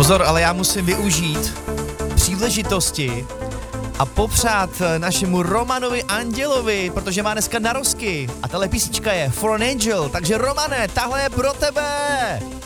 Pozor, ale já musím využít příležitosti a popřát našemu Romanovi Andělovi, protože má dneska narozky. A tahle písnička je For an Angel, takže Romane, tahle je pro tebe!